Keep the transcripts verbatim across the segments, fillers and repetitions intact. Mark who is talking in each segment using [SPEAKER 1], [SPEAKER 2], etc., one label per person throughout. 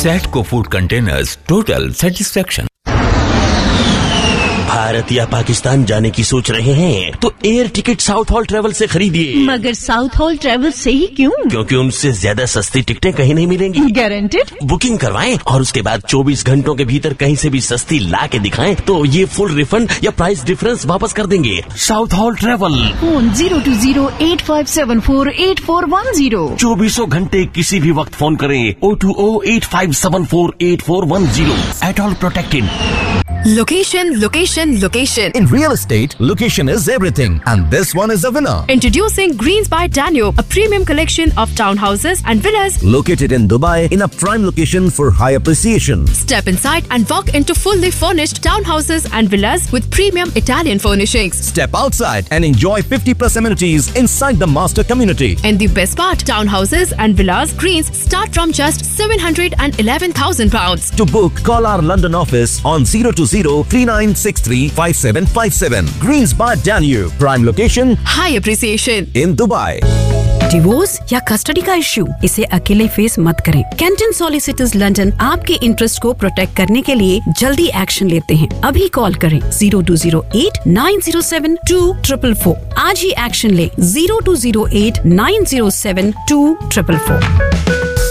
[SPEAKER 1] Satco Food Containers, total satisfaction.
[SPEAKER 2] Bharat या पाकिस्तान जाने की सोच रहे हैं तो air ticket south hall travel से खरीदिए।
[SPEAKER 3] मगर साउथ हॉल ट्रेवल से ही क्यों?
[SPEAKER 2] क्योंकि उनसे ज्यादा सस्ती टिकटें कहीं नहीं मिलेंगी।
[SPEAKER 3] गारंटेड?
[SPEAKER 2] बुकिंग करवाएं और उसके बाद चौबीस घंटों के भीतर कहीं से भी सस्ती ला के दिखाएं तो ये फुल रिफंड या प्राइस डिफरेंस वापस कर देंगे। South hall travel,
[SPEAKER 3] phone zero to zero eight five seven four eight four one zero.
[SPEAKER 2] चौबीसों घंटे किसी भी वक्त फोन करें O two O eight five seven four eight four one zero. At all protected.
[SPEAKER 4] Location, location, location.
[SPEAKER 5] In real estate, location is everything. And this one is a winner.
[SPEAKER 4] Introducing Greens by Danube, a premium collection of townhouses and villas.
[SPEAKER 5] Located in Dubai in a prime location for high appreciation.
[SPEAKER 4] Step inside and walk into fully furnished townhouses and villas with premium Italian furnishings.
[SPEAKER 5] Step outside and enjoy fifty plus amenities inside the master community.
[SPEAKER 4] And the best part, townhouses and villas Greens start from just seven hundred eleven thousand pounds.
[SPEAKER 5] To book, call our London office on zero two zero three nine six three five seven five seven. Greens by Danube. Prime location.
[SPEAKER 4] High appreciation.
[SPEAKER 5] In Dubai.
[SPEAKER 6] Divorce या custody का issue, इसे अकेले face मत करें। Canton solicitors London आपके interest को protect करने के लिए जल्दी एक्शन लेते हैं। अभी कॉल करें zero to zero eight nine zero seven to triple four. आज ही एक्शन ले zero to zero eight nine zero seven to triple four.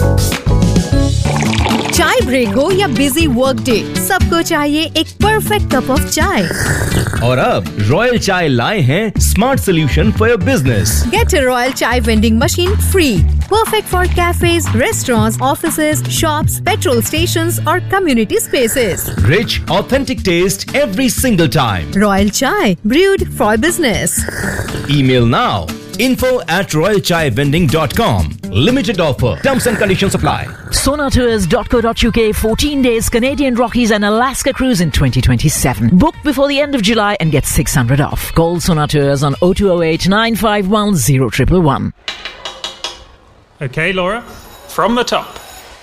[SPEAKER 7] चाय ब्रेक हो या बिजी वर्क डे, सबको चाहिए एक परफेक्ट कप ऑफ चाय।
[SPEAKER 8] और अब रॉयल चाय लाए हैं smart solution for your business.
[SPEAKER 7] Get a Royal Chai vending machine free. Perfect for cafes, restaurants, offices, shops, petrol stations or community spaces.
[SPEAKER 8] Rich, authentic taste every single time.
[SPEAKER 7] Royal Chai, brewed for business.
[SPEAKER 8] Email now. info at royal chai vending dot com. Limited offer. Terms and conditions apply.
[SPEAKER 9] Sonatours dot co dot uk. fourteen days Canadian Rockies and Alaska cruise in twenty twenty-seven. Book before the end of July and get six hundred off. Call Sonatours on oh two oh eight nine five one oh one one one.
[SPEAKER 10] Okay, Laura, from the top.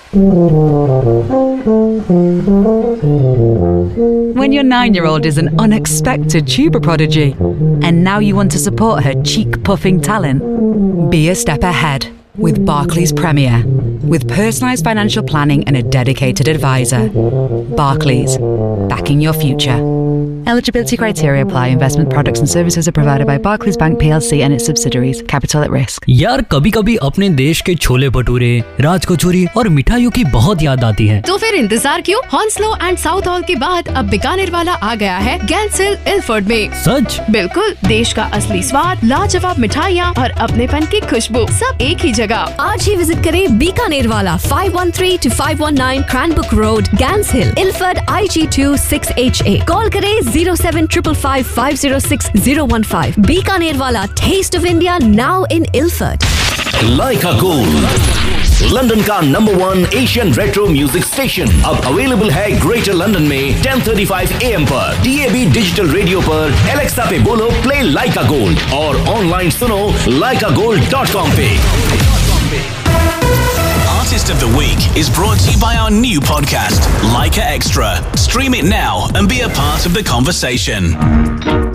[SPEAKER 11] When your nine-year-old is an unexpected tuber prodigy and now you want to support her cheek-puffing talent, be a step ahead with Barclays Premier. With personalised financial planning and a dedicated advisor. Barclays, backing your future. Eligibility criteria apply. Investment products and services are provided by Barclays Bank P L C and its subsidiaries. Capital at risk.
[SPEAKER 12] यार कभी कभी अपने देश के छोले भटूरे, राज कचौरी और मिठाइयों की बहुत याद आती है।
[SPEAKER 4] तो फिर इंतजार क्यों? हॉन्सलो एंड साउथ हॉल के बाद अब बीकानेर वाला आ गया है गैंसिल इल्फर्ड में।
[SPEAKER 12] सच?
[SPEAKER 4] बिल्कुल, देश का असली स्वाद, लाजवाब मिठाइयाँ और अपनेपन की खुशबू सब एक ही जगह।
[SPEAKER 6] आज ही विजिट करें बीकानेर वाला five one three to five one nine Cranbrook Road, Gans Hill, Ilford I G two six H A. Call करें zero seven five five five zero six zero one five. Bikaner वाला, taste of India now in Ilford.
[SPEAKER 2] Leica Gold, London का number one Asian retro music station, अब available है greater London में ten thirty-five A M पर, D A B digital radio पर, Alexa पे बोलो play लाइका gold और ऑनलाइन सुनो लाइका गोल्ड डॉट कॉम पे।
[SPEAKER 13] Artist of the Week is brought to you by our new podcast, Leica Extra. Stream it now and be a part of the conversation.